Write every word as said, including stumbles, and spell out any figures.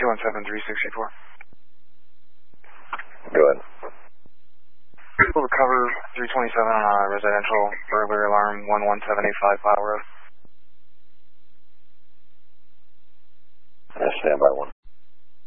one seven three six eight four. Go ahead. We'll recover three twenty-seven on a residential burglary alarm one one seven eight five Pile Road.